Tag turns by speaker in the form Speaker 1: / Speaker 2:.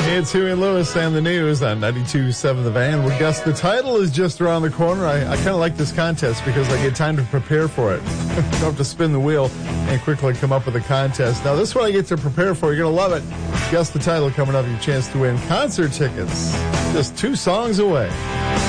Speaker 1: It's Huey Lewis and the News on 92.7 The Van. Well, Gus, the title is just around the corner. I kind of like this contest because I get time to prepare for it. Don't have to spin the wheel and quickly come up with a contest. Now, this one I get to prepare for. You're going to love it. Guess the title coming up. Your chance to win concert tickets. Just 2 songs away.